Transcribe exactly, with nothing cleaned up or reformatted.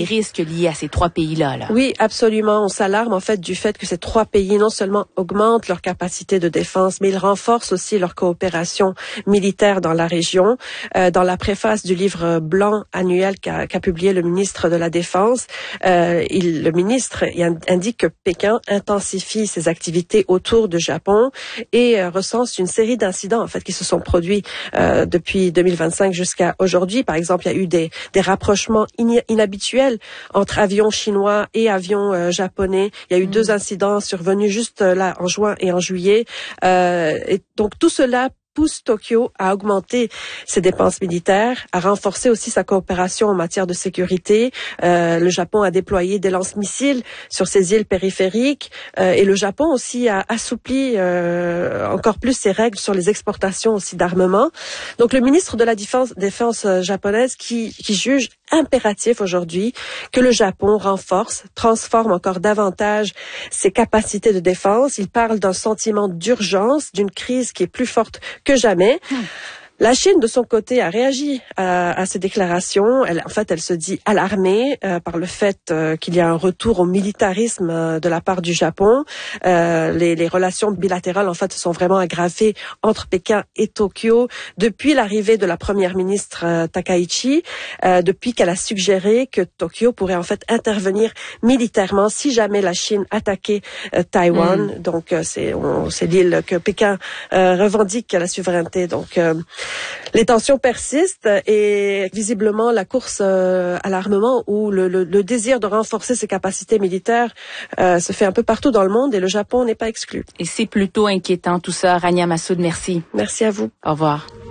risques liés à ces trois pays-là. Là. Oui, absolument. On s'alarme en fait du fait que ces trois pays non seulement augmentent leur capacité de défense, mais ils renforcent aussi leur coopération militaire dans la région. Euh, dans la préface du livre blanc annuel qu'a, qu'a publié le ministre de la Défense, euh, il, le ministre il indique que Pékin intensifie ses activités autour du Japon et euh, recense une série d'incidents en fait qui se sont produits euh, depuis deux mille vingt-cinq jusqu'à aujourd'hui. Par exemple, il y a eu des, des rapprochements in, inhabituels entre avions chinois et avions euh, japonais. Il y a eu mmh. deux incidents survenus juste euh, là en juin et en juillet. Euh, et donc tout cela pousse Tokyo à augmenter ses dépenses militaires, à renforcer aussi sa coopération en matière de sécurité. Euh, le Japon a déployé des lance-missiles sur ses îles périphériques euh, et le Japon aussi a assoupli euh, encore plus ses règles sur les exportations aussi d'armement. Donc le ministre de la Défense, défense japonaise qui, qui juge impératif aujourd'hui que le Japon renforce, transforme encore davantage ses capacités de défense. Il parle d'un sentiment d'urgence, d'une crise qui est plus forte que jamais. Mmh. La Chine, de son côté, a réagi à, à ces déclarations. Elle, en fait, elle se dit alarmée euh, par le fait euh, qu'il y a un retour au militarisme euh, de la part du Japon. Euh, les, les relations bilatérales, en fait, se sont vraiment aggravées entre Pékin et Tokyo depuis l'arrivée de la première ministre euh, Takaichi, euh, depuis qu'elle a suggéré que Tokyo pourrait en fait intervenir militairement si jamais la Chine attaquait euh, Taïwan. Mm. Donc, euh, c'est, on, c'est l'île que Pékin euh, revendique la souveraineté. Donc, euh, les tensions persistent et visiblement la course euh, à l'armement ou le, le, le désir de renforcer ses capacités militaires euh, se fait un peu partout dans le monde et le Japon n'est pas exclu. Et c'est plutôt inquiétant tout ça. Rania Massoud, merci. Merci à vous. Au revoir.